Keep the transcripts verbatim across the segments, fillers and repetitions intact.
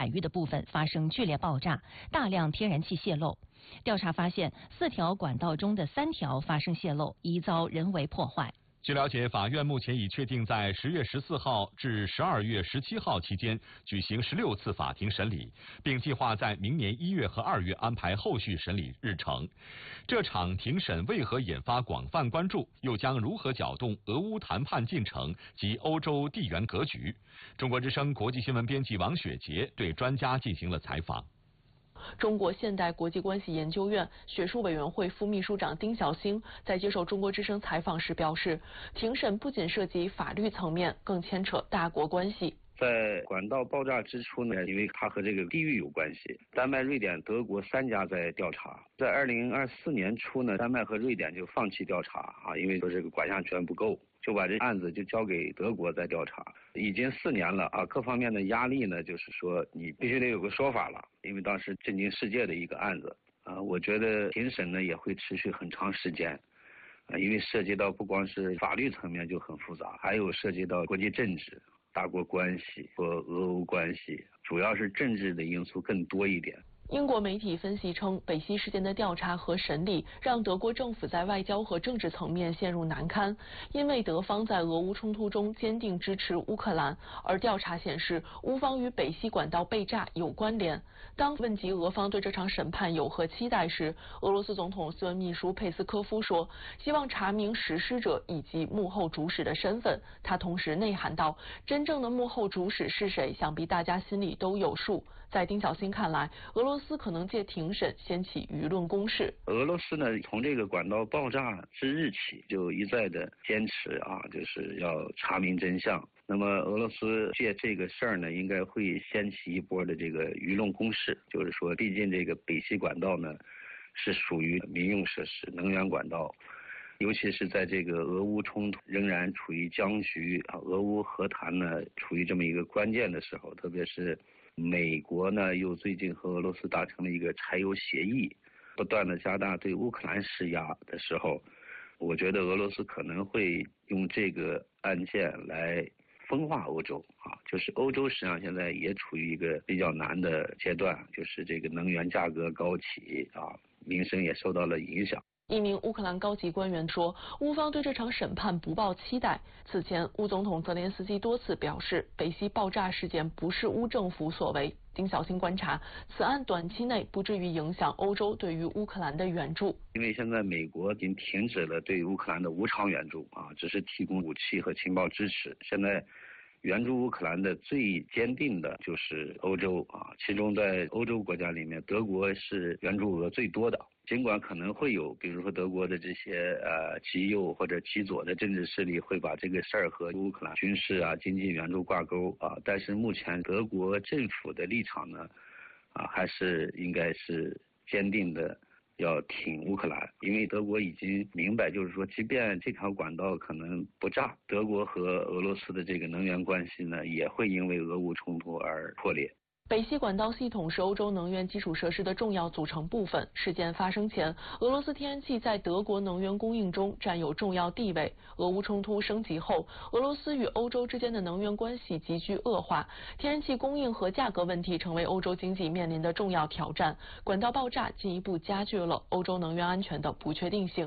海域的部分发生剧烈爆炸，大量天然气泄漏。调查发现，四条管道中的三条发生泄漏，疑遭人为破坏。 据了解，法院目前已确定在十月十四号至十二月十七号期间举行十六次法庭审理，并计划在明年一月和二月安排后续审理日程。这场庭审为何引发广泛关注，又将如何搅动俄乌谈判进程及欧洲地缘格局？中国之声国际新闻编辑王雪杰对专家进行了采访。 中国现代国际关系研究院学术委员会副秘书长丁晓星在接受中国之声采访时表示，庭审不仅涉及法律层面，更牵扯大国关系。 在管道爆炸之初呢，因为它和这个地域有关系，丹麦、瑞典、德国三家在调查。在二零二四年初呢，丹麦和瑞典就放弃调查啊，因为说这个管辖权不够，就把这案子就交给德国在调查。已经四年了啊，各方面的压力呢，就是说你必须得有个说法了，因为当时震惊世界的一个案子啊，我觉得庭审呢也会持续很长时间。啊，因为涉及到不光是法律层面就很复杂，还有涉及到国际政治、大国关系和俄乌关系，主要是政治的因素更多一点。 英国媒体分析称，北溪事件的调查和审理让德国政府在外交和政治层面陷入难堪，因为德方在俄乌冲突中坚定支持乌克兰，而调查显示乌方与北溪管道被炸有关联。当问及俄方对这场审判有何期待时，俄罗斯总统私人秘书佩斯科夫说，希望查明实施者以及幕后主使的身份。他同时内涵道，真正的幕后主使是谁，想必大家心里都有数。在丁晓星看来，俄罗斯可能借庭审掀起舆论攻势。 俄罗斯呢，从这个管道爆炸之日起就一再的坚持啊，就是要查明真相。那么俄罗斯借这个事儿呢，应该会掀起一波的这个舆论攻势，就是说，毕竟这个北溪管道呢是属于民用设施、能源管道。尤其是在这个俄乌冲突仍然处于僵局啊，俄乌和谈呢处于这么一个关键的时候，特别是美国呢又最近和俄罗斯达成了一个柴油协议，不断的加大对乌克兰施压的时候，我觉得俄罗斯可能会用这个案件来分化欧洲啊，就是欧洲实际上现在也处于一个比较难的阶段，就是这个能源价格高企啊，民生也受到了影响。 一名乌克兰高级官员说，乌方对这场审判不抱期待。此前，乌总统泽连斯基多次表示，北溪爆炸事件不是乌政府所为。丁晓星观察，此案短期内不至于影响欧洲对于乌克兰的援助。 因为现在美国已经停止了对乌克兰的无偿援助啊，只是提供武器和情报支持。现在援助乌克兰的最坚定的就是欧洲啊，其中在欧洲国家里面，德国是援助额最多的。尽管可能会有，比如说德国的这些呃极右或者极左的政治势力会把这个事儿和乌克兰军事啊、经济援助挂钩啊，但是目前德国政府的立场呢，啊还是应该是坚定的要挺乌克兰，因为德国已经明白，就是说，即便这条管道可能不炸，德国和俄罗斯的这个能源关系呢，也会因为俄乌冲突而破裂。 北溪管道系统是欧洲能源基础设施的重要组成部分。事件发生前，俄罗斯天然气在德国能源供应中占有重要地位。俄乌冲突升级后，俄罗斯与欧洲之间的能源关系急剧恶化，天然气供应和价格问题成为欧洲经济面临的重要挑战。管道爆炸进一步加剧了欧洲能源安全的不确定性。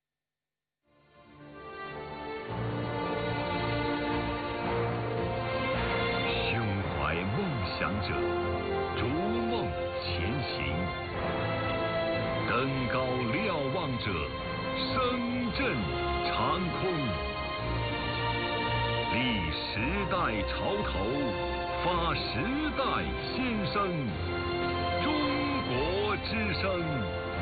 想者逐梦前行，登高瞭望者声震长空。立时代潮头，发时代先声。中国之声。